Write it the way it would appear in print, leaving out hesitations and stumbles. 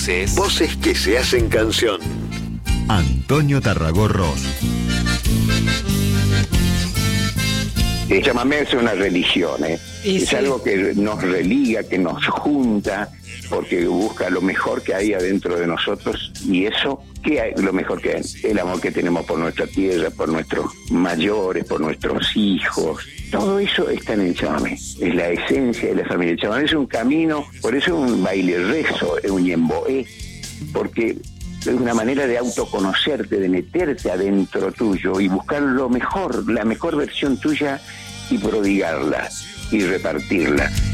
Voces que se hacen canción. Antonio Tarragorros. El chamamé es una religión, es algo que nos religa, que nos junta, porque busca lo mejor que hay adentro de nosotros. Y eso, ¿qué hay? Lo mejor que hay, el amor que tenemos por nuestra tierra, por nuestros mayores, por nuestros hijos. Todo eso está en el chamamé, es la esencia de la familia. El chamamé es un camino, por eso es un baile rezo, es un ñemboé, porque es una manera de autoconocerte, de meterte adentro tuyo y buscar lo mejor, la mejor versión tuya y prodigarla y repartirla.